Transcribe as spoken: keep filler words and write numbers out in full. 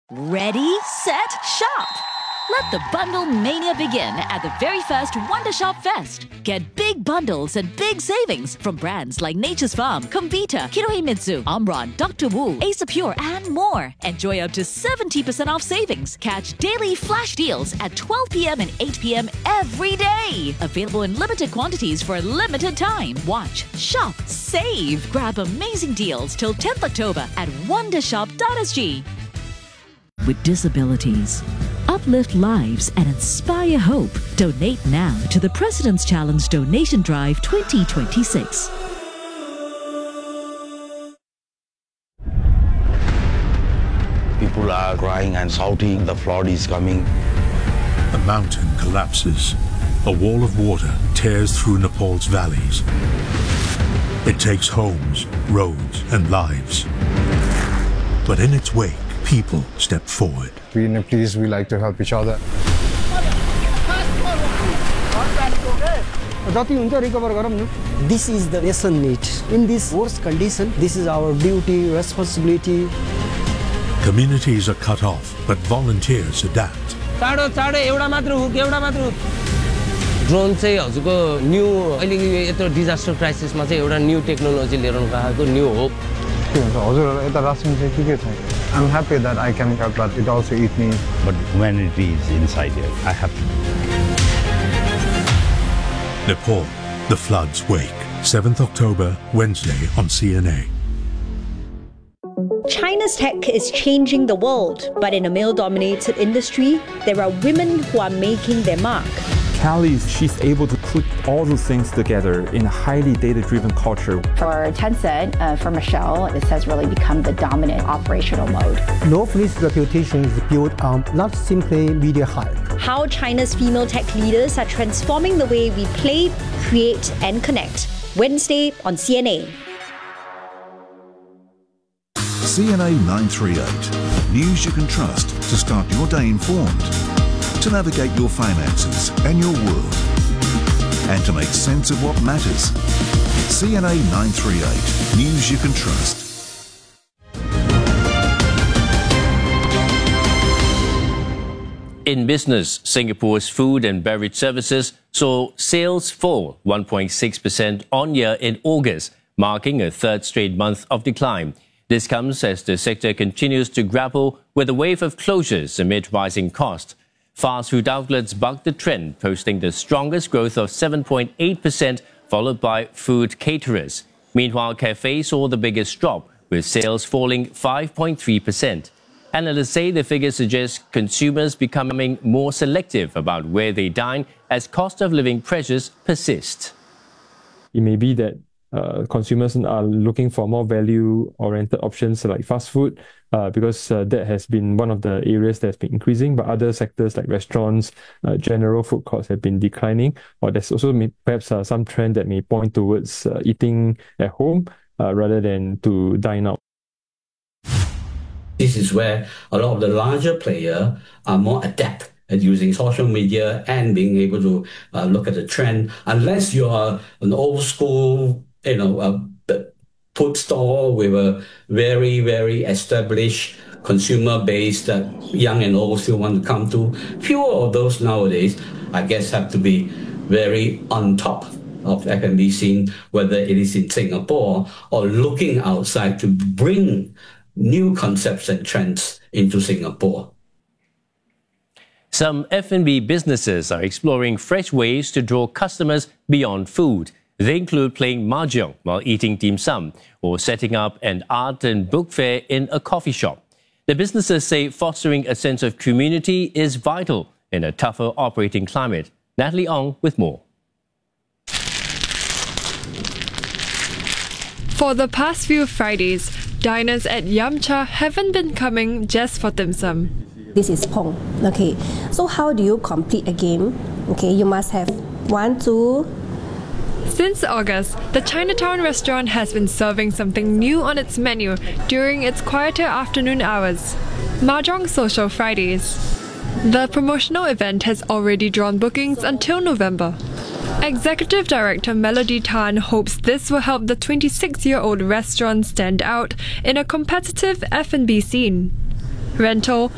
Ready, set, shop! Let the bundle mania begin at the very first Wonder Shop Fest. Get big bundles and big savings from brands like Nature's Farm, Comvita, Kinohimitsu, Omron, Doctor Wu, Ace Pure, and more. Enjoy up to seventy percent off savings. Catch daily flash deals at twelve p.m. and eight p.m. every day. Available in limited quantities for a limited time. Watch, shop, save. Grab amazing deals till tenth October at wondershop dot s g. With disabilities, uplift lives and inspire hope. Donate now to the President's Challenge Donation Drive twenty twenty-six. People are crying and shouting, the flood is coming. A mountain collapses. A wall of water tears through Nepal's valleys. It takes homes, roads, and lives. But in its wake, people step forward. We in Nepalese, we like to help each other. This is the lesson need. In this worst condition, this is our duty, responsibility. Communities are cut off, but volunteers adapt. Drone चाहिँ हजुरको new अहिले यत्रो disaster क्राइसिसमा चाहिँ एउटा new technology लिएर आएको new hope I'm happy that I can help, but it also eats me. But humanity is inside here. I have to. Nepal, the floods wake. seventh October, Wednesday on C N A. China's tech is changing the world, but in a male-dominated industry, there are women who are making their mark. Callie, she's able to put all those things together in a highly data-driven culture. For Tencent, uh, for Michelle, this has really become the dominant operational mode. Northleaf's reputation is built on not simply media hype. How China's female tech leaders are transforming the way we play, create, and connect. Wednesday on C N A. C N A nine thirty-eight. News you can trust to start your day informed, to navigate your finances and your world, and to make sense of what matters. C N A nine thirty-eight. News you can trust. In business, Singapore's food and beverage services saw sales fall one point six percent on-year in August, marking a third straight month of decline. This comes as the sector continues to grapple with a wave of closures amid rising costs. Fast food outlets bucked the trend, posting the strongest growth of seven point eight percent, followed by food caterers. Meanwhile, cafes saw the biggest drop, with sales falling five point three percent. Analysts say the figure suggests consumers becoming more selective about where they dine as cost of living pressures persist. It may be that uh, consumers are looking for more value-oriented options like fast food, uh, because uh, that has been one of the areas that's been increasing, but other sectors like restaurants, uh, general food courts have been declining, or there's also may, perhaps uh, some trend that may point towards uh, eating at home uh, rather than to dine out. This is where a lot of the larger players are more adept at using social media and being able to uh, look at the trend. Unless you are an old school, you know, uh, food store with a very, very established consumer base that young and old still want to come to, fewer of those nowadays, I guess, have to be very on top of F and B scene, whether it is in Singapore or looking outside to bring new concepts and trends into Singapore. Some F and B businesses are exploring fresh ways to draw customers beyond food. They include playing mahjong while eating dim sum or setting up an art and book fair in a coffee shop. The businesses say fostering a sense of community is vital in a tougher operating climate. Natalie Ong with more. For the past few Fridays, diners at Yamcha haven't been coming just for dim sum. This is Pong. Okay, so how do you complete a game? Okay, you must have one, two. Since August, the Chinatown restaurant has been serving something new on its menu during its quieter afternoon hours: Mahjong Social Fridays. The promotional event has already drawn bookings until November. Executive Director Melody Tan hopes this will help the twenty-six-year-old restaurant stand out in a competitive F and B scene. Rental,